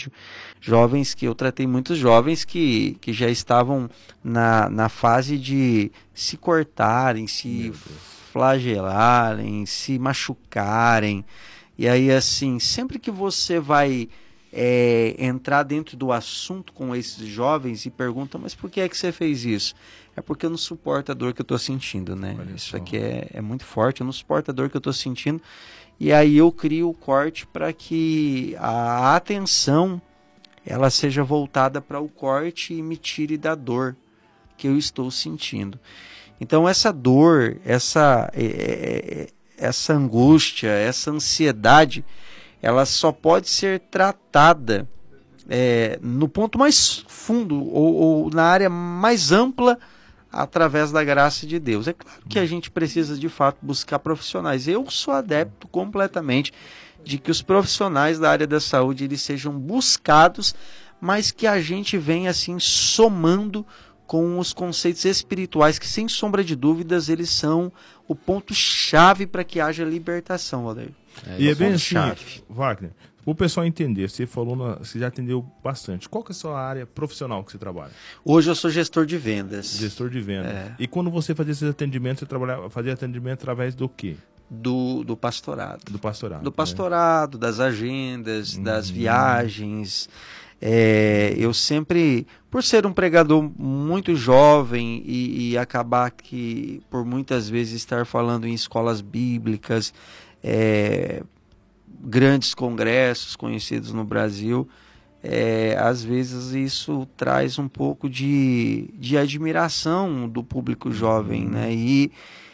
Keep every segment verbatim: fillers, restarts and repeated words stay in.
suicídio. Jovens que eu tratei, muitos jovens que, que já estavam na, na fase de se cortarem, se flagelarem, se machucarem. E aí, assim, sempre que você vai é, entrar dentro do assunto com esses jovens e pergunta, mas por que é que você fez isso? É porque eu não suporto a dor que eu estou sentindo, né? Olha isso só. Aqui é, é muito forte, eu não suporto a dor que eu estou sentindo. E aí eu crio o corte para que a atenção ela seja voltada para o corte e me tire da dor que eu estou sentindo. Então essa dor, essa, é, essa angústia, essa ansiedade, ela só pode ser tratada é, no ponto mais fundo ou, ou na área mais ampla através da graça de Deus. É claro que a gente precisa de fato buscar profissionais. Eu sou adepto completamente de que os profissionais da área da saúde eles sejam buscados, mas que a gente venha assim somando com os conceitos espirituais, que sem sombra de dúvidas eles são o ponto-chave para que haja libertação, Valdeir. É, e é bem assim, Wagner, o pessoal entender, você falou, na, você já atendeu bastante. Qual que é a sua área profissional que você trabalha? Hoje eu sou gestor de vendas. Gestor de vendas. É. E quando você fazia esses atendimentos, você trabalhava, fazia atendimento através do quê? Do, do pastorado. Do pastorado. Do pastorado, né? Das agendas, uhum. das viagens. É, eu sempre, por ser um pregador muito jovem e, e acabar que, por muitas vezes, estar falando em escolas bíblicas, é, grandes congressos conhecidos no Brasil, é, às vezes isso traz um pouco de, de admiração do público jovem, né? E,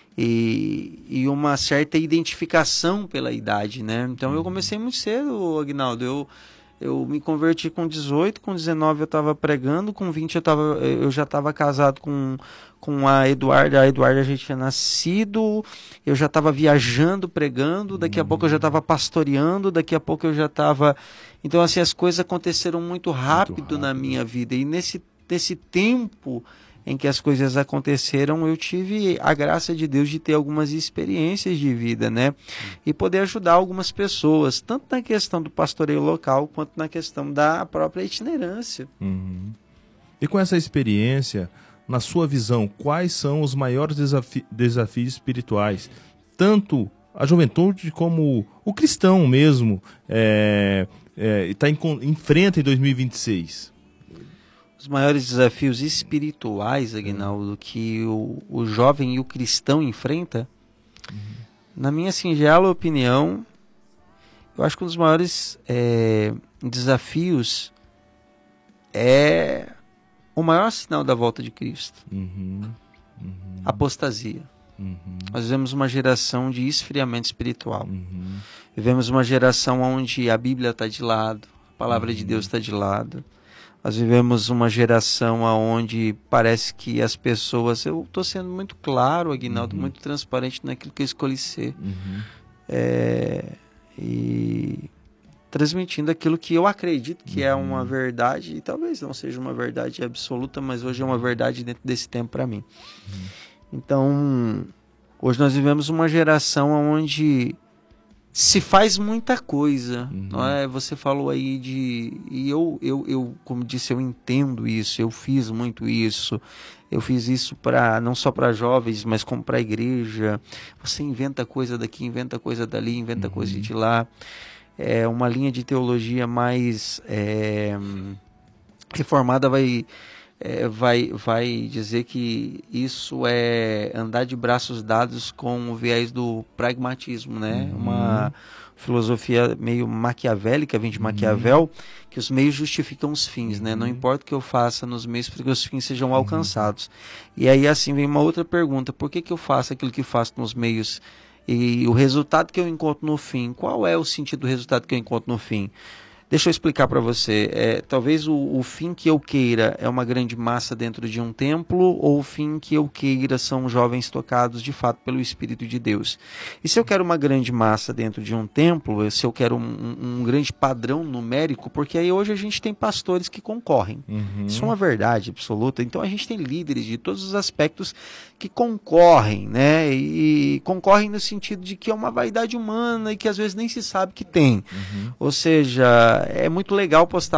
e, e uma certa identificação pela idade, né? Então eu comecei muito cedo, Aguinaldo. Eu, eu me converti com dezoito, com dezenove eu estava pregando, com vinte eu, tava, eu já estava casado com, com a Eduarda. A Eduarda já tinha nascido, eu já estava viajando, pregando, daqui a pouco eu já estava pastoreando, daqui a pouco eu já estava... Então, assim, as coisas aconteceram muito rápido, muito rápido na minha vida. E nesse, nesse tempo em que as coisas aconteceram, eu tive a graça de Deus de ter algumas experiências de vida, né? E poder ajudar algumas pessoas, tanto na questão do pastoreio local, quanto na questão da própria itinerância. Uhum. E com essa experiência, na sua visão, quais são os maiores desafi- desafios espirituais, tanto a juventude como o cristão mesmo, é, é, tá em, enfrenta em dois mil e vinte e seis? Os maiores desafios espirituais, Aguinaldo, que o, o jovem e o cristão enfrenta, uhum. na minha singela opinião, eu acho que um dos maiores é, desafios é o maior sinal da volta de Cristo. Uhum. Uhum. Apostasia. Uhum. Nós vivemos uma geração de esfriamento espiritual. Uhum. Vivemos uma geração onde a Bíblia está de lado, a palavra uhum. de Deus está de lado. Nós vivemos uma geração onde parece que as pessoas... Eu estou sendo muito claro, Aguinaldo, uhum. muito transparente naquilo que eu escolhi ser. Uhum. É, e transmitindo aquilo que eu acredito que uhum. é uma verdade, e talvez não seja uma verdade absoluta, mas hoje é uma verdade dentro desse tempo para mim. Uhum. Então, hoje nós vivemos uma geração onde... se faz muita coisa, uhum. não é? Você falou aí de... E eu, eu, eu, como disse, eu entendo isso, eu fiz muito isso. Eu fiz isso para não só para jovens, mas como para a igreja. Você inventa coisa daqui, inventa coisa dali, inventa uhum. coisa de lá. É uma linha de teologia mais é, reformada vai... É, vai, vai dizer que isso é andar de braços dados com o viés do pragmatismo, né? Uhum. Uma filosofia meio maquiavélica, vem de uhum. Maquiavel, que os meios justificam os fins, uhum. né? Não importa o que eu faça nos meios, porque os fins sejam uhum. alcançados. E aí, assim, vem uma outra pergunta: por que que eu faço aquilo que faço nos meios e o resultado que eu encontro no fim? Qual é o sentido do resultado que eu encontro no fim? Deixa eu explicar para você, é, talvez o, o fim que eu queira é uma grande massa dentro de um templo, ou o fim que eu queira são jovens tocados de fato pelo Espírito de Deus. E se eu quero uma grande massa dentro de um templo, se eu quero um, um grande padrão numérico, porque aí hoje a gente tem pastores que concorrem. Uhum. Isso é uma verdade absoluta. Então a gente tem líderes de todos os aspectos que concorrem, né? E concorrem no sentido de que é uma vaidade humana e que às vezes nem se sabe que tem. Uhum. Ou seja, é muito legal postar